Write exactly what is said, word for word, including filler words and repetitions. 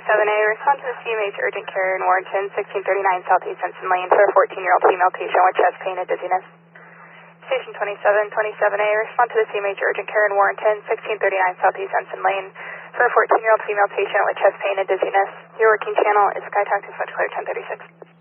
twenty-seven A, respond to the C M H urgent care in Warrenton, sixteen thirty-nine Southeast Ensign Lane for a fourteen-year-old female patient with chest pain and dizziness. Station twenty-seven, twenty-seven A, respond to the C M H urgent care in Warrenton, sixteen thirty-nine Southeast Ensign Lane for a fourteen-year-old female patient with chest pain and dizziness. Your working channel is SkyTalk to Switch Clear ten thirty-six.